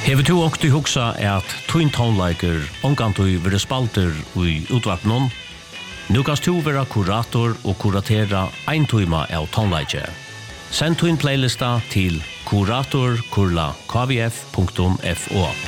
Hever du og du hugsa at twin tonelager ongantu vere spalter i utvapnon? Nu kan du være kurator og kuratera ein tøyma av tonelager. Send twin playlista til kurator@kvf.fo.